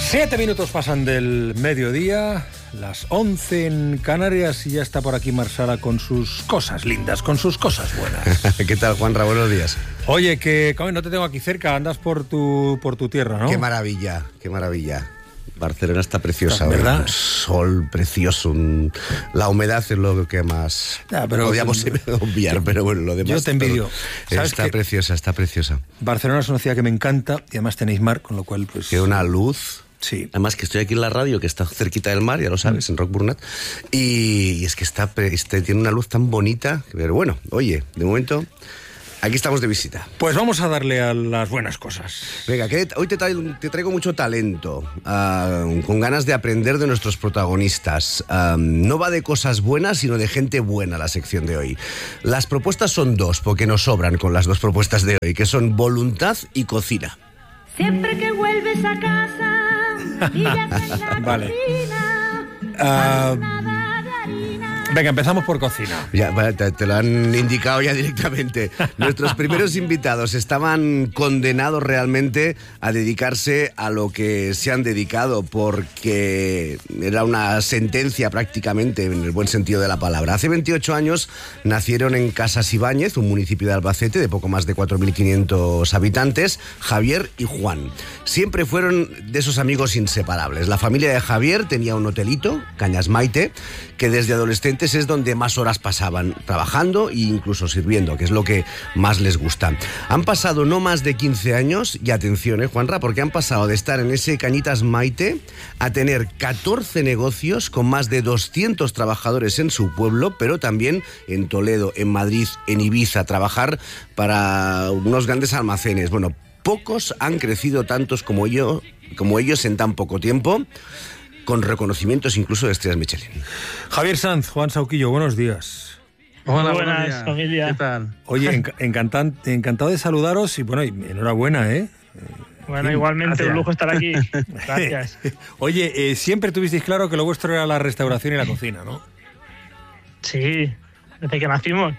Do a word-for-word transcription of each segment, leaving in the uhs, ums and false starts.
Siete minutos pasan del mediodía, las once en Canarias, y ya está por aquí Marsala con sus cosas lindas, con sus cosas buenas. ¿Qué tal, Juanra? Buenos días. Oye, que coño, no te tengo aquí cerca, andas por tu, por tu tierra, ¿no? Qué maravilla, qué maravilla. Barcelona está preciosa, ¿verdad? Un sol precioso, un... la humedad es lo que más ya, pero, podíamos obviar, pero bueno, lo demás... Yo te envidio. ¿Sabes está preciosa, está preciosa. Barcelona es una ciudad que me encanta y además tenéis mar, con lo cual pues... Que una luz... Sí. Además que estoy aquí en la radio, que está cerquita del mar, ya lo sabes, mm. en Rock Burnat, y es que está, este, tiene una luz tan bonita, pero bueno, oye, de momento... Aquí estamos de visita. Pues vamos a darle a las buenas cosas. Venga, que hoy te traigo, te traigo mucho talento, uh, con ganas de aprender de nuestros protagonistas. Uh, no va de cosas buenas, sino de gente buena la sección de hoy. Las propuestas son dos, porque nos sobran con las dos propuestas de hoy, que son voluntad y cocina. Siempre que vuelves a casa y ya está en la vale. cocina, Uh... Venga, empezamos por cocina. Ya, te, te lo han indicado ya directamente. Nuestros primeros invitados estaban condenados realmente a dedicarse a lo que se han dedicado, porque era una sentencia prácticamente, en el buen sentido de la palabra. Hace veintiocho años nacieron en Casas Ibáñez, un municipio de Albacete de poco más de cuatro mil quinientos habitantes, Javier y Juan. Siempre fueron de esos amigos inseparables. La familia de Javier tenía un hotelito, Cañas Maite, que desde adolescentes es donde más horas pasaban trabajando e incluso sirviendo, que es lo que más les gusta. Han pasado no más de quince años, y atención, eh, Juanra, porque han pasado de estar en ese Cañitas Maite a tener catorce negocios con más de doscientos trabajadores en su pueblo, pero también en Toledo, en Madrid, en Ibiza, trabajar para unos grandes almacenes. Bueno, pocos han crecido tantos como yo, como ellos en tan poco tiempo, con reconocimientos incluso de estrellas Michelin. Javier Sanz, Juan Sauquillo, buenos días. Hola, buenas, buenos días. Familia. ¿Qué tal? Oye, enc encantan encantado de saludaros y bueno, y enhorabuena, ¿eh? Bueno, igualmente Gracias. Un lujo estar aquí. Gracias. Oye, eh, siempre tuvisteis claro que lo vuestro era la restauración y la cocina, ¿no? Sí, desde que nacimos.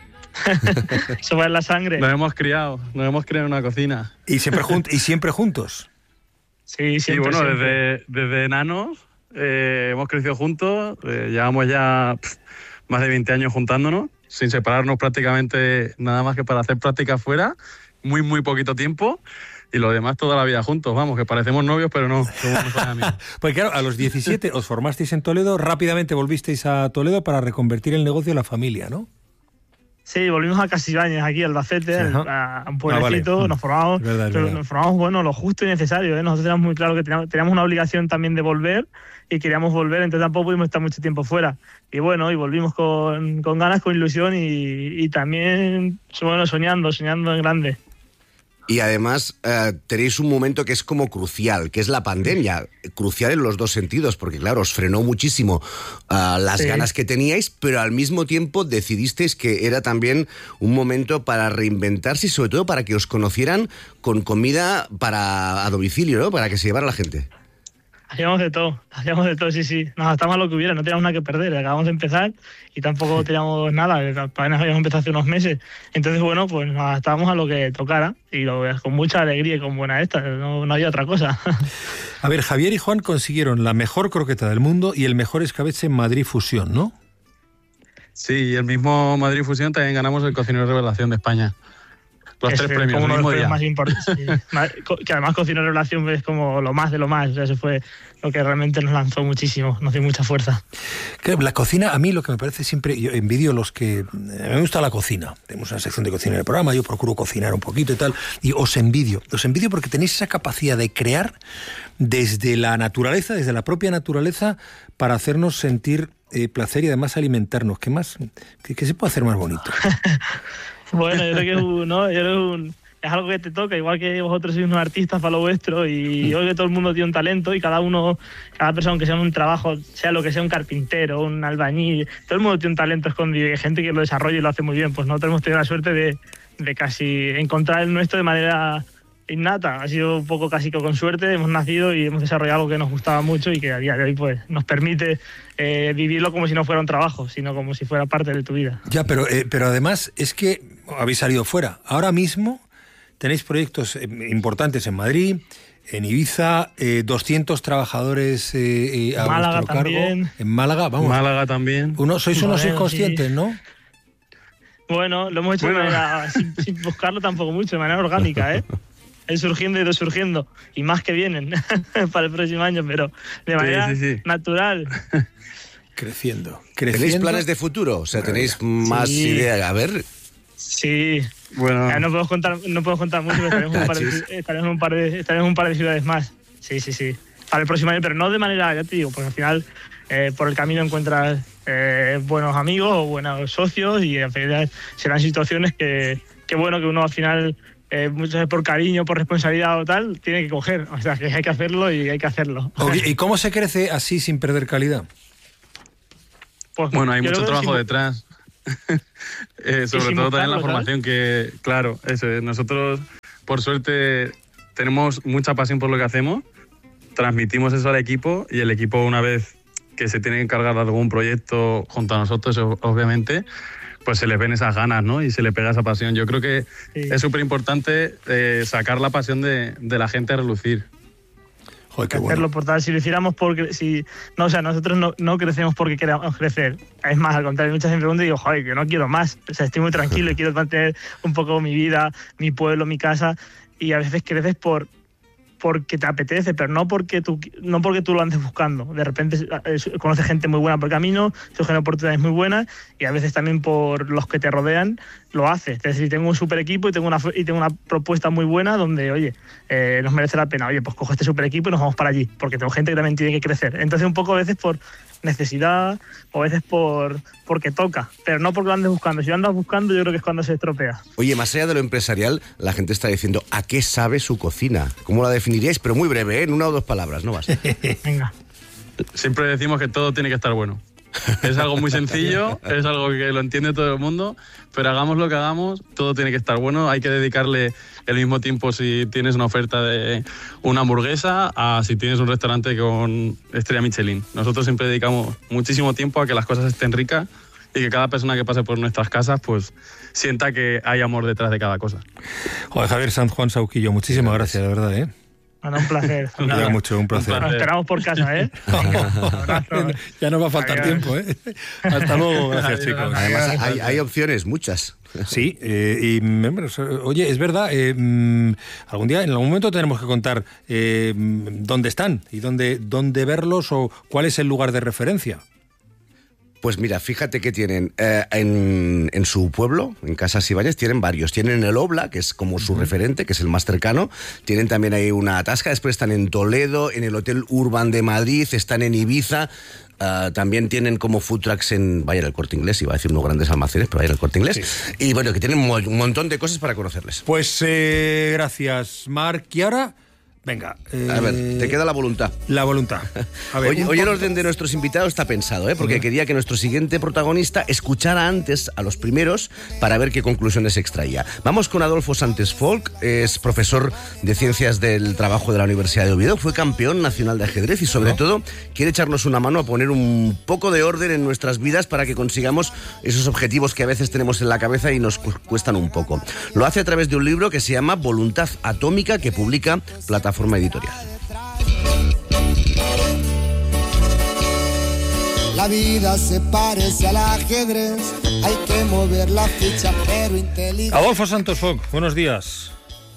Eso va en la sangre. Nos hemos criado, nos hemos criado en una cocina. Y siempre, jun y siempre juntos. Sí, Sí, siempre, bueno, siempre. desde, desde enanos eh, hemos crecido juntos, eh, llevamos ya pff, más de veinte años juntándonos, sin separarnos prácticamente nada más que para hacer prácticas fuera, muy, muy poquito tiempo, y lo demás toda la vida juntos, vamos, que parecemos novios, pero no, somos mejores amigos. Pues claro, a los diecisiete os formasteis en Toledo, rápidamente volvisteis a Toledo para reconvertir el negocio en la familia, ¿no? Sí, volvimos a Casibáñez, aquí, Albacete, Sí, ¿no? a un pueblecito, Ah, vale. nos formamos, Es verdad, es pero verdad. nos formamos, bueno, lo justo y necesario, ¿eh? Nosotros teníamos muy claro que teníamos, teníamos una obligación también de volver, y queríamos volver, entonces tampoco pudimos estar mucho tiempo fuera. Y bueno, y volvimos con, con ganas, con ilusión, y, y también, bueno, soñando, soñando en grande. Y además eh, tenéis un momento que es como crucial, que es la pandemia. Crucial en los dos sentidos, porque claro, os frenó muchísimo uh, las Sí. ganas que teníais, pero al mismo tiempo decidisteis que era también un momento para reinventarse y sobre todo para que os conocieran con comida para a domicilio, ¿no? Para que se llevara la gente. Hacíamos de todo, hacíamos de todo, sí, sí. Nos adaptamos a lo que hubiera, no teníamos nada que perder. Acabamos de empezar y tampoco teníamos nada, apenas habíamos empezado hace unos meses. Entonces, bueno, pues nos adaptamos a lo que tocara y lo, con mucha alegría y con buena esta, no, no había otra cosa. A ver, Javier y Juan consiguieron la mejor croqueta del mundo y el mejor escabeche en Madrid Fusión, ¿no? Sí, y el mismo Madrid Fusión también ganamos el Cocinero Revelación de España. Los Es tres el- premios, como el uno de mismo los premios día. más importantes. Sí. Ma- co- que además Cocinero Revelación es como lo más de lo más. O sea, eso fue lo que realmente nos lanzó muchísimo, nos dio mucha fuerza. Que la cocina, a mí lo que me parece siempre, yo envidio los que... A mí me gusta la cocina, tenemos una sección de cocina en el programa, yo procuro cocinar un poquito y tal, y os envidio, os envidio porque tenéis esa capacidad de crear desde la naturaleza, desde la propia naturaleza, para hacernos sentir eh, placer y además alimentarnos. ¿Qué más? ¿Qué, qué se puede hacer más bonito? Bueno, yo creo que es, un, ¿no? yo creo que es, un- es algo que te toca, igual que vosotros sois unos artistas para lo vuestro, y yo creo que todo el mundo tiene un talento y cada uno, cada persona que sea en un trabajo, sea lo que sea, un carpintero, un albañil, todo el mundo tiene un talento escondido y hay gente que lo desarrolla y lo hace muy bien. Pues nosotros hemos tenido la suerte de, de casi encontrar el nuestro de manera innata. Ha sido un poco casi que con suerte, hemos nacido y hemos desarrollado algo que nos gustaba mucho y que a día de hoy pues nos permite eh, vivirlo como si no fuera un trabajo, sino como si fuera parte de tu vida. Ya, pero, eh, pero además es que habéis salido fuera. Ahora mismo tenéis proyectos eh, importantes en Madrid, En Ibiza, eh, doscientos trabajadores eh, a Málaga vuestro cargo. también. En Málaga, vamos. Málaga también. Uno, sois unos Bueno, inconscientes, sí. ¿no? Bueno, lo hemos hecho Bueno. de manera, sin, sin buscarlo tampoco mucho, de manera orgánica, ¿eh? Es surgiendo y resurgiendo. Y más que vienen para el próximo año, pero de manera sí, sí. natural. Creciendo. ¿Tenéis creciendo. planes de futuro? O sea, ¿tenéis más Sí. ideas? A ver, Sí. Bueno, Ya no puedo contar, no puedo contar mucho, pero estaremos en un par de, estaremos en un par de, estaremos en un par de ciudades más. Sí, sí, sí. Para el próximo año, pero no de manera, ya te digo, porque al final eh, por el camino encuentras eh, buenos amigos o buenos socios y al final serán situaciones que, que bueno, que uno al final, eh, muchas veces por cariño, por responsabilidad o tal, tiene que coger. O sea, que hay que hacerlo y hay que hacerlo. Ok, ¿y cómo se crece así sin perder calidad? Pues, bueno, hay yo mucho creo que trabajo sí, detrás. Eh, sobre sin todo también la buscarlo, formación que, claro, eso es. Nosotros, por suerte, tenemos mucha pasión por lo que hacemos, transmitimos eso al equipo y el equipo, una vez que se tiene que encargar de algún proyecto junto a nosotros, o- obviamente, pues se les ven esas ganas, ¿no? Y se le pega esa pasión. Yo creo que Sí. es súper importante eh, sacar la pasión de, de la gente a relucir. Joder, qué hacerlo bueno. por tal. Si lo hiciéramos porque si no, o sea, nosotros no, no crecemos porque queramos crecer. Es más, al contrario, muchas veces me preguntan y digo, joder, que no quiero más. O sea, estoy muy tranquilo y quiero mantener un poco mi vida, mi pueblo, mi casa. Y a veces creces por porque te apetece, pero no porque tú no porque tú lo andes buscando. De repente eh, conoces gente muy buena por el camino, surgen oportunidades muy buenas y a veces también por los que te rodean lo haces. Es decir, tengo un super equipo y tengo una y tengo una propuesta muy buena donde, oye, eh, nos merece la pena. Oye, pues cojo este super equipo y nos vamos para allí, porque tengo gente que también tiene que crecer. Entonces un poco a veces por necesidad o a veces por porque toca, pero no porque lo andes buscando. Si lo andas buscando, yo creo que es cuando se estropea. oye, más allá de lo empresarial, la gente está diciendo, ¿a qué sabe su cocina? ¿Cómo la definiríais? Pero muy breve, ¿eh? En una o dos palabras, no más. Venga. Siempre decimos que todo tiene que estar bueno. Es algo muy sencillo, es algo que lo entiende todo el mundo, pero hagamos lo que hagamos, todo tiene que estar bueno. Hay que dedicarle el mismo tiempo si tienes una oferta de una hamburguesa a si tienes un restaurante con estrella Michelin. Nosotros siempre dedicamos muchísimo tiempo a que las cosas estén ricas y que cada persona que pase por nuestras casas pues sienta que hay amor detrás de cada cosa. Joder, Javier Sanz Juan Sauquillo, muchísimas gracias, de verdad, ¿eh? Bueno, un placer. Me da mucho, un placer. Nos esperamos por casa, ¿eh? Abrazo. Ya no va a faltar Adiós. tiempo, ¿eh? Hasta luego, gracias, chicos. Además, hay, hay opciones, muchas. Sí, eh, y mm, bueno, so- oye, es verdad, eh, mm, algún día, en algún momento tenemos que contar eh, mm, dónde están y dónde, dónde verlos o cuál es el lugar de referencia. Pues mira, fíjate que tienen eh, en, en su pueblo, en Casas Ibáñez, tienen varios. Tienen el Obla, que es como su referente, que es el más cercano. Tienen también ahí una atasca. Después están en Toledo, en el Hotel Urban de Madrid, están en Ibiza. Uh, también tienen como food trucks en, vaya, en el Corte Inglés, iba a decir unos grandes almacenes, pero vaya, en el Corte Inglés. Sí. Y bueno, que tienen mo- un montón de cosas para conocerles. Pues eh, gracias, Marc. Y ahora, venga. Eh, A ver, te queda la voluntad. La voluntad. A ver, Oye, un hoy el poco- orden de nuestros invitados está pensado, ¿eh? Porque Sí. quería que nuestro siguiente protagonista escuchara antes a los primeros para ver qué conclusiones extraía. Vamos con Adolfo Santos Folk, es profesor de Ciencias del Trabajo de la Universidad de Oviedo, fue campeón nacional de ajedrez y sobre ¿No? todo quiere echarnos una mano a poner un poco de orden en nuestras vidas para que consigamos esos objetivos que a veces tenemos en la cabeza y nos cu- cuestan un poco. Lo hace a través de un libro que se llama Voluntad Atómica, que publica Plataforma Editorial. La vida se parece al ajedrez, hay que mover la ficha, pero inteligente. Adolfo Santos Folk, buenos días.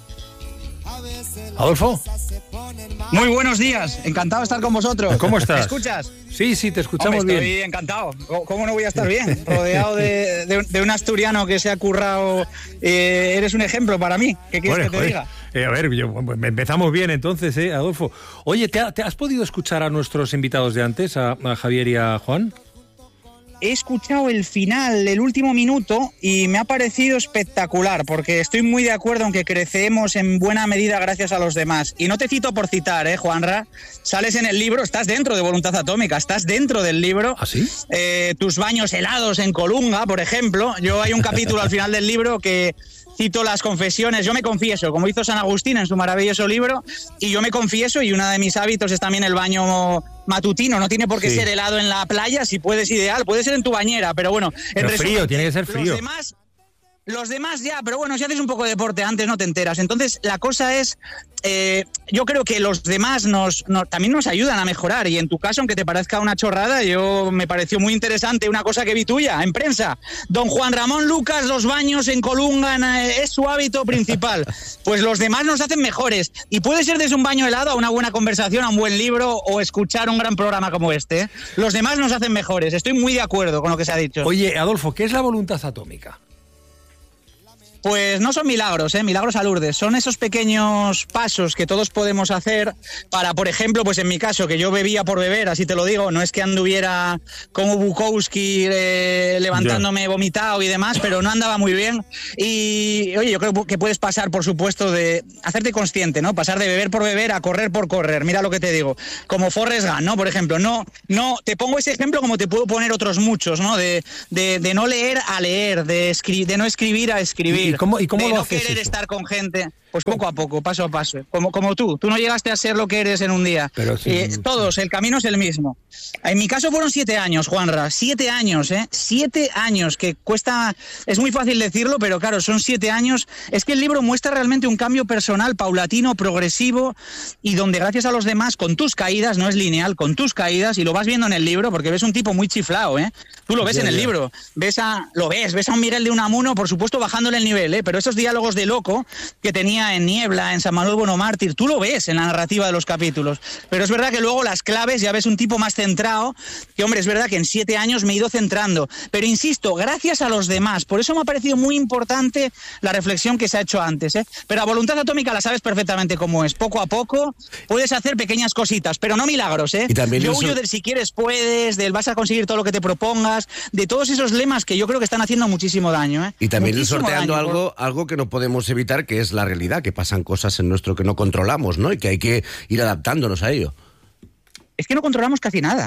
Adolfo, Muy buenos días, encantado de estar con vosotros. ¿cómo estás? ¿Me escuchas? Sí, sí, te escuchamos Hombre, estoy bien. encantado. ¿Cómo no voy a estar bien? Rodeado de, de un- de un asturiano que se ha currado. Eh, eres un ejemplo para mí. ¿Qué quieres Bueno, que te joder. diga? Eh, a ver, yo- bueno, empezamos bien entonces, ¿eh, Adolfo? Oye, ¿te, ha- te has podido escuchar a nuestros invitados de antes, a, a Javier y a Juan? He escuchado el final, el último minuto, y me ha parecido espectacular, porque estoy muy de acuerdo en que crecemos en buena medida gracias a los demás. Y no te cito por citar, ¿eh, Juanra? Sales en el libro, estás dentro de Voluntad Atómica, estás dentro del libro. ¿Ah, sí? Eh, tus baños helados en Colunga, por ejemplo. Yo hay un capítulo al final del libro que cito las confesiones, yo me confieso, como hizo San Agustín en su maravilloso libro, y yo me confieso, y uno de mis hábitos es también el baño matutino, no tiene por qué Sí. ser helado en la playa, si puedes ideal, puede ser en tu bañera, pero bueno, en Pero resumen, frío, tiene que ser los frío. demás, Los demás ya, pero bueno, si haces un poco de deporte antes no te enteras. Entonces, la cosa es, eh, yo creo que los demás nos, nos también nos ayudan a mejorar. Y en tu caso, aunque te parezca una chorrada, yo me pareció muy interesante una cosa que vi tuya en prensa. Don Juan Ramón Lucas, los baños en Colunga eh, es su hábito principal. Pues los demás nos hacen mejores. Y puede ser desde un baño helado a una buena conversación, a un buen libro o escuchar un gran programa como este. ¿eh? Los demás nos hacen mejores. Estoy muy de acuerdo con lo que se ha dicho. Oye, Adolfo, ¿qué es la voluntad atómica? Pues no son milagros, ¿eh? Milagros a Lourdes. Son esos pequeños pasos que todos podemos hacer para, por ejemplo, pues en mi caso, que yo bebía por beber, así te lo digo, no es que anduviera como Bukowski eh, levantándome yeah. vomitado y demás, pero no andaba muy bien. Y, oye, yo creo que puedes pasar, por supuesto, de hacerte consciente, ¿no? Pasar de beber por beber a correr por correr. Mira lo que te digo. Como Forrest Gump, ¿no? Por ejemplo, no, no, te pongo ese ejemplo como te puedo poner otros muchos, ¿no? De, de, de no leer a leer, de, escri- de no escribir a escribir. ¿Y cómo, y cómo de lo no haces querer eso? estar con gente, pues poco a poco, paso a paso, como, como tú, tú no llegaste a ser lo que eres en un día. Pero sí, eh, sí. Todos, el camino es el mismo. En mi caso fueron siete años, Juanra, siete años, ¿eh? Siete años, que cuesta, es muy fácil decirlo, pero claro, son siete años. Es que el libro muestra realmente un cambio personal, paulatino, progresivo, y donde gracias a los demás, con tus caídas, no es lineal, con tus caídas, y lo vas viendo en el libro, porque ves un tipo muy chiflado, ¿eh? Tú lo ves ya, en el ya. libro, ves a, lo ves, ves a un Miguel de Unamuno, por supuesto bajándole el nivel, ¿eh? Pero esos diálogos de loco que tenía en Niebla, en San Manuel Bueno Mártir, tú lo ves en la narrativa de los capítulos. Pero es verdad que luego las claves, ya ves un tipo más centrado, que hombre, es verdad que en siete años me he ido centrando. Pero insisto, gracias a los demás. Por eso me ha parecido muy importante la reflexión que se ha hecho antes, ¿eh? Pero a voluntad atómica la sabes perfectamente cómo es. Poco a poco puedes hacer pequeñas cositas, pero no milagros, ¿eh? Y también yo eso... huyo del si quieres puedes, del vas a conseguir todo lo que te propongas, de todos esos lemas que yo creo que están haciendo muchísimo daño, ¿eh? Y también ir Muchísimo sorteando daño, algo, algo que no podemos evitar, que es la realidad, que pasan cosas en nuestro que no controlamos, ¿no? Y que hay que ir adaptándonos a ello. Es que no controlamos casi nada.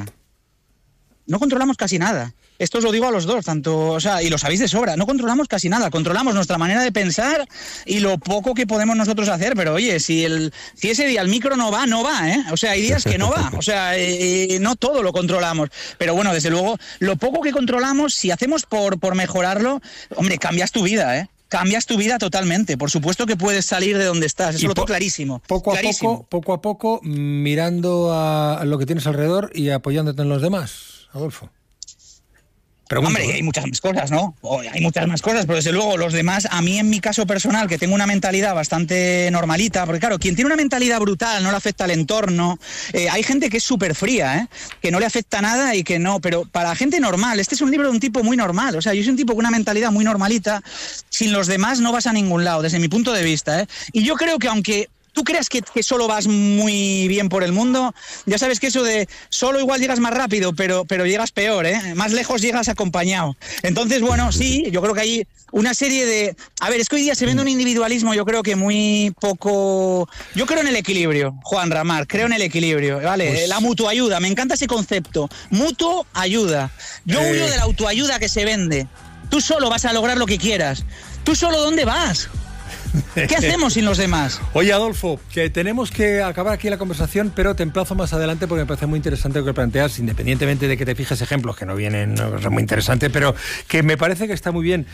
No controlamos casi nada. Esto os lo digo a los dos, tanto, o sea, y lo sabéis de sobra. No controlamos casi nada. Controlamos nuestra manera de pensar y lo poco que podemos nosotros hacer. Pero oye, si el, si ese día el micro no va, no va, ¿eh? O sea, hay días que no va. O sea, eh, no todo lo controlamos. Pero bueno, desde luego, lo poco que controlamos, si hacemos por, por mejorarlo, hombre, cambias tu vida, ¿eh? Cambias tu vida totalmente. Por supuesto que puedes salir de donde estás. Eso Y lo tengo po- clarísimo. Poco a clarísimo. poco, poco a poco, mirando a lo que tienes alrededor y apoyándote en los demás, Adolfo. Pregunto, Hombre, ¿eh? hay muchas más cosas, ¿no? O hay muchas más cosas, pero desde luego los demás, a mí en mi caso personal, que tengo una mentalidad bastante normalita, porque claro, quien tiene una mentalidad brutal no le afecta al entorno, eh, hay gente que es súper fría, ¿eh? Que no le afecta nada y que no, pero para gente normal, este es un libro de un tipo muy normal, o sea, yo soy un tipo con una mentalidad muy normalita, sin los demás no vas a ningún lado, desde mi punto de vista, ¿eh? Y yo creo que aunque tú creas que, que solo vas muy bien por el mundo, ya sabes que eso de solo igual llegas más rápido, pero, pero llegas peor, ¿eh? Más lejos llegas acompañado. Entonces, bueno, sí, yo creo que hay una serie de... A ver, es que hoy día se vende un individualismo, yo creo que muy poco... Yo creo en el equilibrio, Juan Ramar, creo en el equilibrio, ¿vale? Pues... La mutuayuda, me encanta ese concepto. Mutuo ayuda. Yo Eh... huyo de la autoayuda que se vende. Tú solo vas a lograr lo que quieras. ¿Tú solo dónde vas? ¿Qué hacemos sin los demás? Oye, Adolfo, que tenemos que acabar aquí la conversación, pero te emplazo más adelante porque me parece muy interesante lo que planteas, independientemente de que te fijes ejemplos que no vienen, no son muy interesantes, pero que me parece que está muy bien.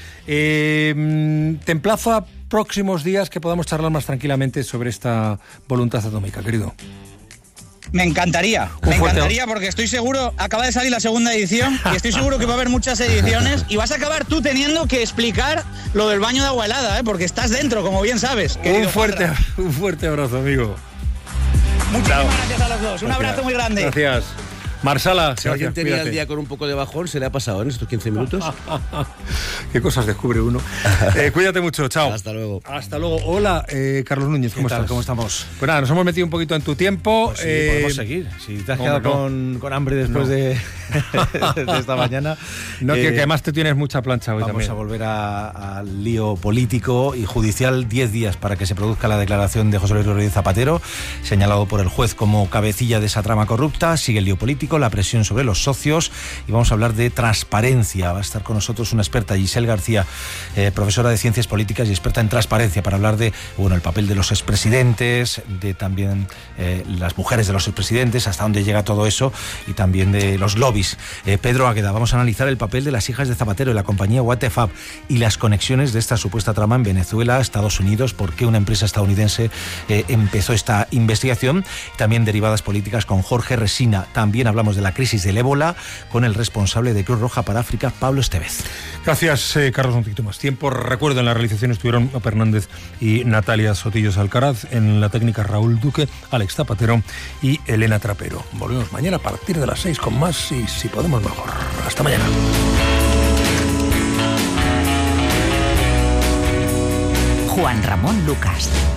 Eh, te emplazo a próximos días que podamos charlar más tranquilamente sobre esta voluntad atómica, querido. Me encantaría, Un me fuerte... encantaría porque estoy seguro, acaba de salir la segunda edición y estoy seguro que va a haber muchas ediciones y vas a acabar tú teniendo que explicar lo del baño de agua helada, ¿eh? Porque estás dentro, como bien sabes. Un fuerte, un fuerte abrazo, amigo. Muchísimas gracias a los dos, un Gracias. abrazo muy grande. Gracias. Marsala, Si alguien gracias, tenía cuídate. el día con un poco de bajón, se le ha pasado en estos quince minutos. Qué cosas descubre uno. Eh, cuídate mucho, chao. Hasta luego. Hasta luego. Hola, eh, Carlos Núñez, ¿cómo ¿Qué tal? estás? ¿Cómo estamos? Pues nada, nos hemos metido un poquito en tu tiempo. Pues sí, eh, podemos seguir. Si te has hombre, quedado no. con, con hambre después No. de, de esta mañana. No, que, eh, que además te tienes mucha plancha hoy Vamos también. a volver a- al lío político y judicial. Diez días para que se produzca la declaración de José Luis Rodríguez Zapatero, señalado por el juez como cabecilla de esa trama corrupta. Sigue el lío político. político, la presión sobre los socios, y vamos a hablar de transparencia. Va a estar con nosotros una experta, Giselle García, eh, profesora de Ciencias Políticas y experta en transparencia, para hablar de bueno el papel de los expresidentes, de también eh, las mujeres de los expresidentes, hasta dónde llega todo eso, y también de los lobbies. Eh, Pedro Águeda, vamos a analizar el papel de las hijas de Zapatero y la compañía Watefab y las conexiones de esta supuesta trama en Venezuela, Estados Unidos, por qué una empresa estadounidense eh, empezó esta investigación, también derivadas políticas con Jorge Resina. También hablamos de la crisis del ébola con el responsable de Cruz Roja para África, Pablo Estevez. Gracias, eh, Carlos, un poquito más tiempo. Recuerdo, en la realización estuvieron Opa Hernández y Natalia Sotillos Alcaraz, en la técnica Raúl Duque, Alex Zapatero y Elena Trapero. Volvemos mañana a partir de las seis con más y si podemos mejor. Hasta mañana. Juan Ramón Lucas.